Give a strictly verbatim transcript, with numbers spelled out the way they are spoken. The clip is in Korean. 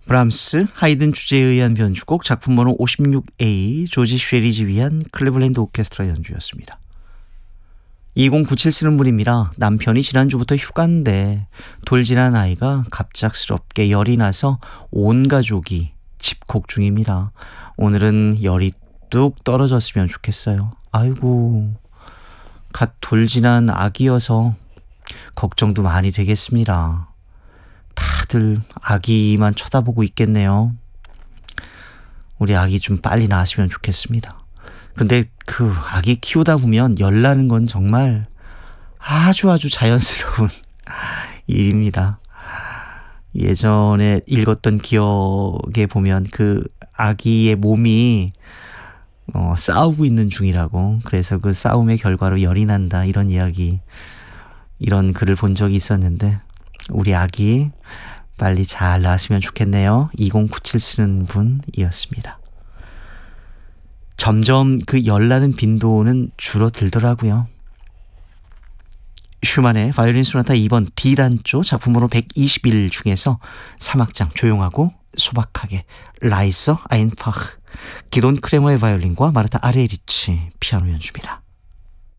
브람스, 하이든 주제에 의한 변주곡 작품 번호 오십육 에이 조지 쉐리지 위한 클리블랜드 오케스트라 연주였습니다. 이공구칠 쓰는 분입니다. 남편이 지난주부터 휴가인데 돌진한 아이가 갑작스럽게 열이 나서 온 가족이 집콕 중입니다. 오늘은 열이 뚝 떨어졌으면 좋겠어요. 아이고, 갓 돌진한 아기여서 걱정도 많이 되겠습니다. 다들 아기만 쳐다보고 있겠네요. 우리 아기 좀 빨리 나았으면 좋겠습니다. 근데 그 아기 키우다 보면 열 나는 건 정말 아주 아주 자연스러운 일입니다. 예전에 읽었던 기억에 보면 그 아기의 몸이 어, 싸우고 있는 중이라고, 그래서 그 싸움의 결과로 열이 난다, 이런 이야기, 이런 글을 본 적이 있었는데 우리 아기 빨리 잘 나았으면 좋겠네요. 이공구칠 쓰는 분이었습니다. 점점 그 열나는 빈도는 줄어들더라고요. 슈만의 바이올린 소나타 이 번 D단조 작품 번호 백이십일 중에서 삼 악장 조용하고 소박하게 라이서 아인파흐, 기돈 크레머의 바이올린과 마르타 아레리치 피아노 연주입니다.